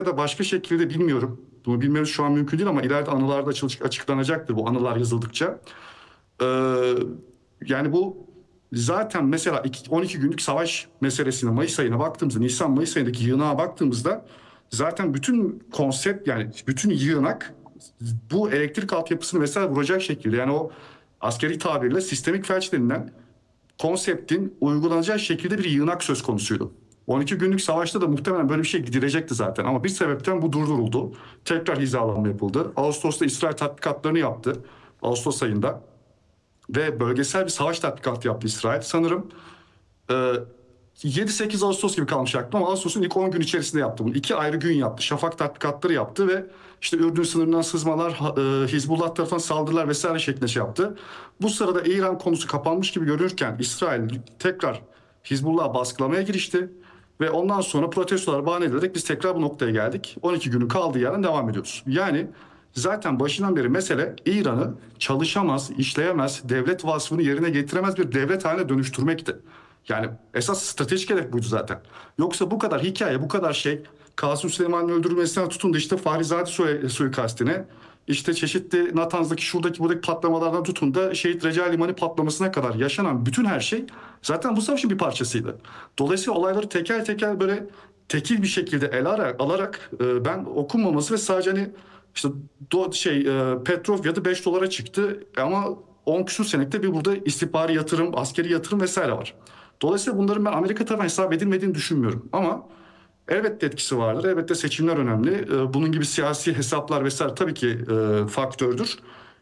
da başka şekilde bilmiyorum. Bunu bilmemiz şu an mümkün değil ama ileride anılarda açıklanacaktır bu anılar yazıldıkça. Ee, Yani bu zaten mesela 12 günlük savaş meselesine Mayıs ayına baktığımızda, Nisan-Mayıs ayındaki yığınağa baktığımızda zaten bütün konsept yani bütün yığınak bu elektrik altyapısını vesaire vuracak şekilde yani o askeri tabirle sistemik felç denilen konseptin uygulanacağı şekilde bir yığınak söz konusuydu. 12 günlük savaşta da muhtemelen böyle bir şey gidilecekti zaten ama bir sebepten bu durduruldu. Tekrar hizalanma yapıldı. Ağustos'ta İsrail tatbikatlarını yaptı. Ağustos ayında ve bölgesel bir savaş tatbikatı yaptı İsrail. Sanırım e, 7-8 Ağustos gibi kalmış aklım ama Ağustos'un ilk 10 gün içerisinde yaptı bunu. 2 ayrı gün yaptı. Şafak tatbikatları yaptı ve işte Ürdün sınırından sızmalar, Hizbullah tarafından saldırılar vesaire şeklinde şey yaptı. Bu sırada İran konusu kapanmış gibi görünürken İsrail tekrar Hizbullah'ı baskılamaya girişti. Ve ondan sonra protestolar bahane edilerek biz tekrar bu noktaya geldik. 12 günün kaldığı yerden devam ediyoruz. Yani zaten başından beri mesele İran'ı çalışamaz, işleyemez, devlet vasfını yerine getiremez bir devlet haline dönüştürmekti. Yani esas stratejik hedef buydu zaten. Yoksa bu kadar hikaye, bu kadar şey Kasım Süleyman'ın öldürülmesinden tutun da işte Fahrizade suikastine, işte çeşitli Natanz'daki şuradaki buradaki patlamalardan tutun da Şehit Recai Limanı patlamasına kadar yaşanan bütün her şey zaten bu savaşın bir parçasıydı. Dolayısıyla olayları teker teker böyle tekil bir şekilde alarak ben okunmaması ve sadece hani işte petrol fiyatı 5 dolara çıktı ama 10 küsur senekte bir burada istihbari yatırım, askeri yatırım vesaire var. Dolayısıyla bunların ben Amerika tarafından hesap edilmediğini düşünmüyorum. Ama elbette etkisi vardır. Elbette seçimler önemli. Bunun gibi siyasi hesaplar vesaire tabii ki faktördür.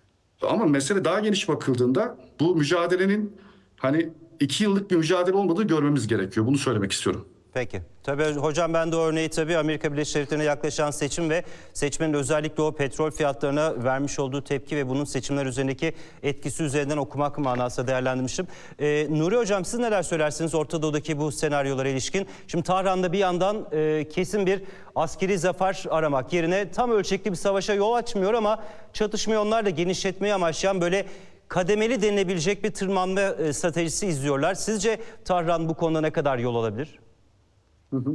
Ama mesele daha geniş bakıldığında bu mücadelenin hani 2 yıllık bir mücadele olmadığını görmemiz gerekiyor. Bunu söylemek istiyorum. Peki. Tabii hocam ben de örneği tabii Amerika Birleşik Devletleri'ne yaklaşan seçim ve seçmenin özellikle o petrol fiyatlarına vermiş olduğu tepki ve bunun seçimler üzerindeki etkisi üzerinden okumak manasında değerlendirmişim. Nuri hocam siz neler söylersiniz Orta Doğu'daki bu senaryolara ilişkin? Şimdi Tahran'da bir yandan kesin bir askeri zafer aramak yerine tam ölçekli bir savaşa yol açmıyor ama çatışmayı onlar da genişletmeyi amaçlayan böyle kademeli denilebilecek bir tırmanma stratejisi izliyorlar. Sizce Tahran bu konuda ne kadar yol alabilir? Hı hı.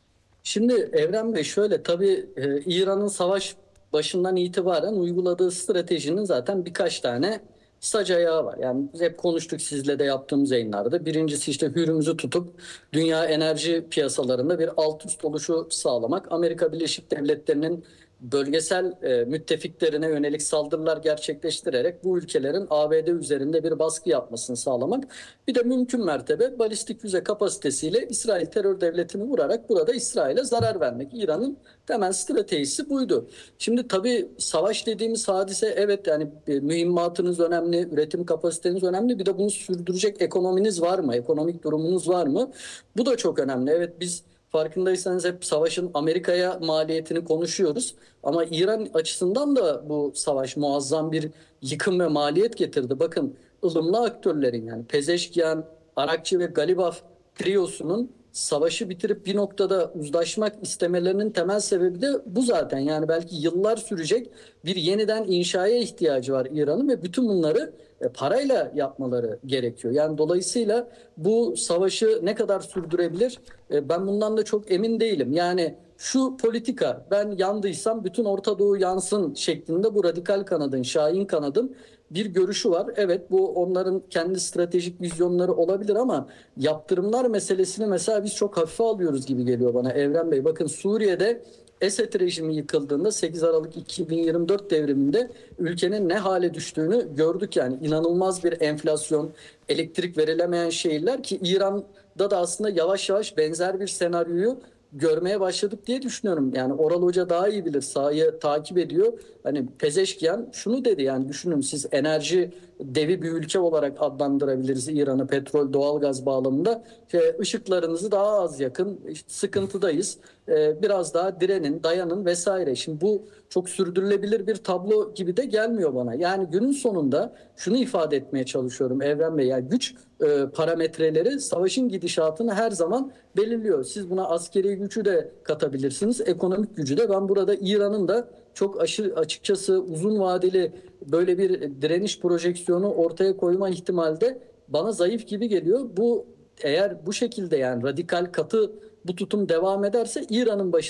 Şimdi Evren Bey şöyle tabii İran'ın savaş başından itibaren uyguladığı stratejinin zaten birkaç tane sac ayağı var. Yani biz hep konuştuk sizle de yaptığımız yayınlarda. Birincisi işte Hürmüz'ü tutup dünya enerji piyasalarında bir alt üst oluşu sağlamak. Amerika Birleşik Devletleri'nin bölgesel müttefiklerine yönelik saldırılar gerçekleştirerek bu ülkelerin ABD üzerinde bir baskı yapmasını sağlamak. Bir de mümkün mertebe balistik füze kapasitesiyle İsrail terör devletini vurarak burada İsrail'e zarar vermek. İran'ın temel stratejisi buydu. Şimdi tabii savaş dediğimiz hadise evet yani mühimmatınız önemli, üretim kapasiteniz önemli. Bir de bunu sürdürecek ekonominiz var mı? Ekonomik durumunuz var mı? Bu da çok önemli. Evet biz farkındaysanız hep savaşın Amerika'ya maliyetini konuşuyoruz. Ama İran açısından da bu savaş muazzam bir yıkım ve maliyet getirdi. Bakın ılımlı aktörlerin yani Pezeşkian, Arakçı ve Galibaf triosunun savaşı bitirip bir noktada uzlaşmak istemelerinin temel sebebi de bu zaten. Yani belki yıllar sürecek bir yeniden inşaya ihtiyacı var İran'ın ve bütün bunları parayla yapmaları gerekiyor. Yani dolayısıyla bu savaşı ne kadar sürdürebilir? Ben bundan da çok emin değilim. Yani şu politika ben yandıysam bütün Orta Doğu yansın şeklinde bu radikal kanadın, Şahin kanadın bir görüşü var. Evet bu onların kendi stratejik vizyonları olabilir ama yaptırımlar meselesini mesela biz çok hafife alıyoruz gibi geliyor bana Evren Bey. Bakın Suriye'de Esed rejimi yıkıldığında 8 Aralık 2024 devriminde ülkenin ne hale düştüğünü gördük yani inanılmaz bir enflasyon, elektrik verilemeyen şehirler ki İran'da da aslında yavaş yavaş benzer bir senaryoyu görmeye başladık diye düşünüyorum. Yani Oral Hoca daha iyi bilir, sahayı takip ediyor. Hani Pezeşkian şunu dedi yani düşünün siz enerji devi bir ülke olarak adlandırabiliriz İran'ı petrol, doğalgaz bağlamında. Işıklarınızı daha az yakın, işte sıkıntıdayız. Biraz daha direnin, dayanın vesaire. Şimdi bu çok sürdürülebilir bir tablo gibi de gelmiyor bana. Yani günün sonunda şunu ifade etmeye çalışıyorum Evren Bey. Yani güç parametreleri savaşın gidişatını her zaman belirliyor. Siz buna askeri gücü de katabilirsiniz, ekonomik gücü de. Ben burada İran'ın da çok açıkçası uzun vadeli böyle bir direniş projeksiyonu ortaya koyma ihtimali de bana zayıf gibi geliyor. Bu eğer bu şekilde yani radikal katı bu tutum devam ederse İran'ın başına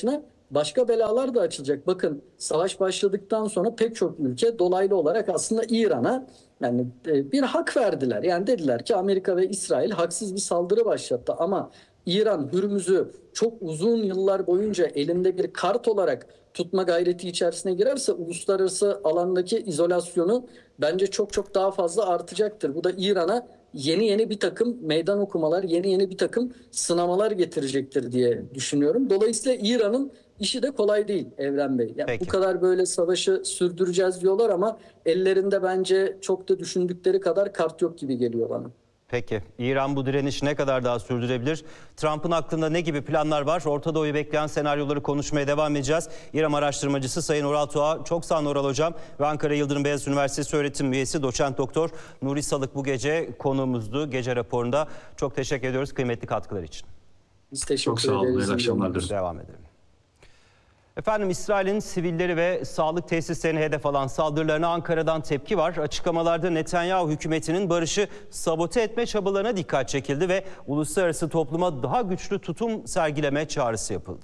başka belalar da açılacak. Bakın savaş başladıktan sonra pek çok ülke dolaylı olarak aslında İran'a yani bir hak verdiler. Yani dediler ki Amerika ve İsrail haksız bir saldırı başlattı ama İran Hürmüz'ü çok uzun yıllar boyunca elinde bir kart olarak tutma gayreti içerisine girerse uluslararası alandaki izolasyonu bence çok çok daha fazla artacaktır. Bu da İran'a yeni bir takım meydan okumalar, yeni bir takım sınamalar getirecektir diye düşünüyorum. Dolayısıyla İran'ın işi de kolay değil Evren Bey. Yani Peki. bu kadar böyle savaşı sürdüreceğiz diyorlar ama ellerinde bence çok da düşündükleri kadar kart yok gibi geliyor bana. Peki, İran bu direnişi ne kadar daha sürdürebilir? Trump'ın aklında ne gibi planlar var? Orta Doğu'yu bekleyen senaryoları konuşmaya devam edeceğiz. İran araştırmacısı Sayın Oral Tuğa, çok sağ olun Oral Hocam ve Ankara Yıldırım Beyazıt Üniversitesi öğretim üyesi Doçent Doktor Nuri Salık bu gece konuğumuzdu gece raporunda. Çok teşekkür ediyoruz kıymetli katkılar için. Biz teşekkür Çok sağ olun. ederiz. İyi akşamlar. Devam edelim. Efendim İsrail'in sivilleri ve sağlık tesislerine hedef alan saldırılarına Ankara'dan tepki var. Açıklamalarda Netanyahu hükümetinin barışı sabote etme çabalarına dikkat çekildi ve uluslararası topluma daha güçlü tutum sergileme çağrısı yapıldı.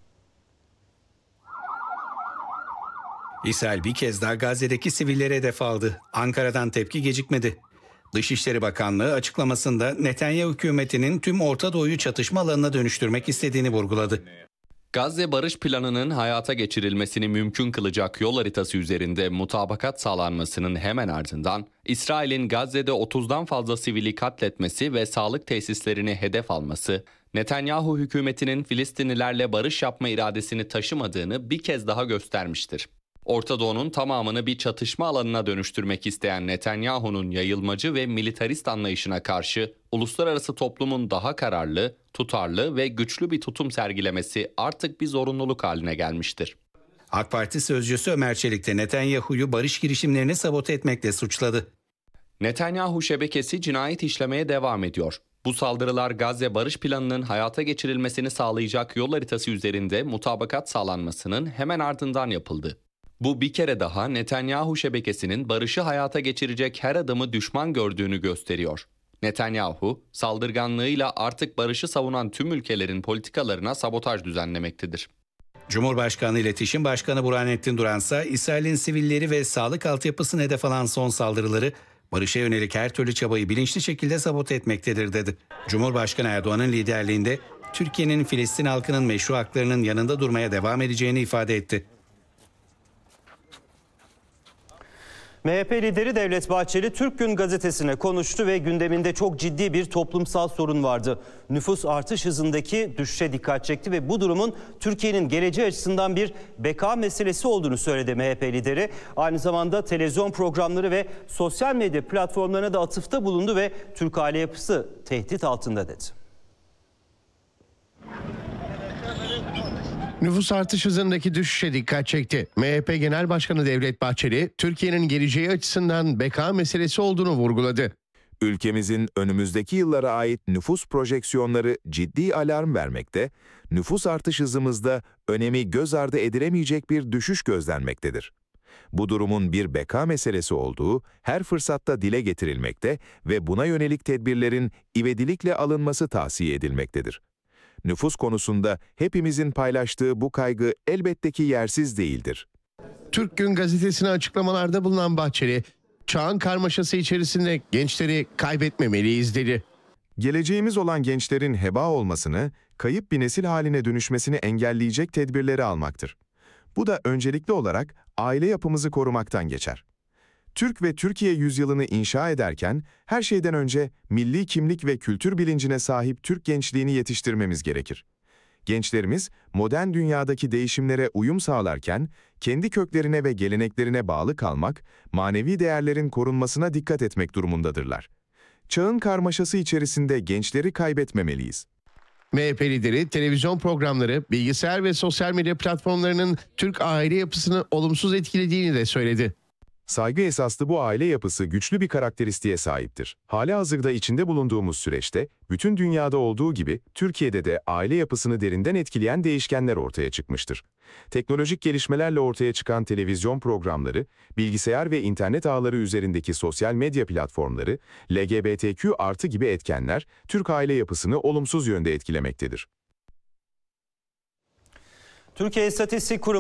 İsrail bir kez daha Gazze'deki sivillere hedef aldı. Ankara'dan tepki gecikmedi. Dışişleri Bakanlığı açıklamasında Netanyahu hükümetinin tüm Orta Doğu'yu çatışma alanına dönüştürmek istediğini vurguladı. Gazze barış planının hayata geçirilmesini mümkün kılacak yol haritası üzerinde mutabakat sağlanmasının hemen ardından İsrail'in Gazze'de 30'dan fazla sivili katletmesi ve sağlık tesislerini hedef alması, Netanyahu hükümetinin Filistinlilerle barış yapma iradesini taşımadığını bir kez daha göstermiştir. Orta Doğu'nun tamamını bir çatışma alanına dönüştürmek isteyen Netanyahu'nun yayılmacı ve militarist anlayışına karşı uluslararası toplumun daha kararlı, tutarlı ve güçlü bir tutum sergilemesi artık bir zorunluluk haline gelmiştir. AK Parti sözcüsü Ömer Çelik de Netanyahu'yu barış girişimlerini sabote etmekle suçladı. Netanyahu şebekesi cinayet işlemeye devam ediyor. Bu saldırılar Gazze barış planının hayata geçirilmesini sağlayacak yol haritası üzerinde mutabakat sağlanmasının hemen ardından yapıldı. Bu bir kere daha Netanyahu şebekesinin barışı hayata geçirecek her adımı düşman gördüğünü gösteriyor. Netanyahu, saldırganlığıyla artık barışı savunan tüm ülkelerin politikalarına sabotaj düzenlemektedir. Cumhurbaşkanı İletişim Başkanı Burhanettin Duransa, İsrail'in sivilleri ve sağlık altyapısını hedef alan son saldırıları, barışa yönelik her türlü çabayı bilinçli şekilde sabote etmektedir dedi. Cumhurbaşkanı Erdoğan'ın liderliğinde Türkiye'nin Filistin halkının meşru haklarının yanında durmaya devam edeceğini ifade etti. MHP lideri Devlet Bahçeli Türk Gün gazetesine konuştu ve gündeminde çok ciddi bir toplumsal sorun vardı. Nüfus artış hızındaki düşüşe dikkat çekti ve bu durumun Türkiye'nin geleceği açısından bir beka meselesi olduğunu söyledi MHP lideri. Aynı zamanda televizyon programları ve sosyal medya platformlarına da atıfta bulundu ve Türk aile yapısı tehdit altında dedi. Nüfus artış hızındaki düşüşe dikkat çekti. MHP Genel Başkanı Devlet Bahçeli, Türkiye'nin geleceği açısından beka meselesi olduğunu vurguladı. Ülkemizin önümüzdeki yıllara ait nüfus projeksiyonları ciddi alarm vermekte, nüfus artış hızımızda önemi göz ardı edilemeyecek bir düşüş gözlenmektedir. Bu durumun bir beka meselesi olduğu her fırsatta dile getirilmekte ve buna yönelik tedbirlerin ivedilikle alınması tavsiye edilmektedir. Nüfus konusunda hepimizin paylaştığı bu kaygı elbette ki yersiz değildir. Türk Gün gazetesine açıklamalarda bulunan Bahçeli, çağın karmaşası içerisinde gençleri kaybetmemeliyiz dedi. Geleceğimiz olan gençlerin heba olmasını, kayıp bir nesil haline dönüşmesini engelleyecek tedbirleri almaktır. Bu da öncelikli olarak aile yapımızı korumaktan geçer. Türk ve Türkiye yüzyılını inşa ederken her şeyden önce milli kimlik ve kültür bilincine sahip Türk gençliğini yetiştirmemiz gerekir. Gençlerimiz modern dünyadaki değişimlere uyum sağlarken kendi köklerine ve geleneklerine bağlı kalmak, manevi değerlerin korunmasına dikkat etmek durumundadırlar. Çağın karmaşası içerisinde gençleri kaybetmemeliyiz. MHP lideri televizyon programları, bilgisayar ve sosyal medya platformlarının Türk aile yapısını olumsuz etkilediğini de söyledi. Saygı esaslı bu aile yapısı güçlü bir karakteristiğe sahiptir. Halihazırda içinde bulunduğumuz süreçte, bütün dünyada olduğu gibi Türkiye'de de aile yapısını derinden etkileyen değişkenler ortaya çıkmıştır. Teknolojik gelişmelerle ortaya çıkan televizyon programları, bilgisayar ve internet ağları üzerindeki sosyal medya platformları, LGBTQ+ gibi etkenler, Türk aile yapısını olumsuz yönde etkilemektedir. Türkiye İstatistik Kurumu